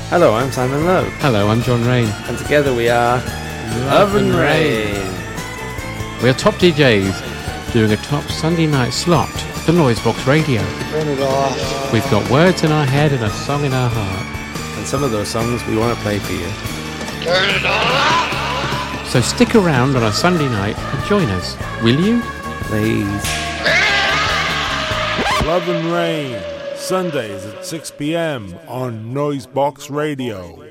Hello, I'm Simon Lowe. Hello, I'm John Rain. And together we are Love and Rain. We are top DJs doing a top Sunday night slot for Noisebox Radio. Turn it off. We've got words in our head and a song in our heart. And some of those songs we want to play for you. Turn it off. So stick around on a Sunday night and join us, will you? Please. Love and Rain, Sundays at 6 p.m. on Noisebox Radio.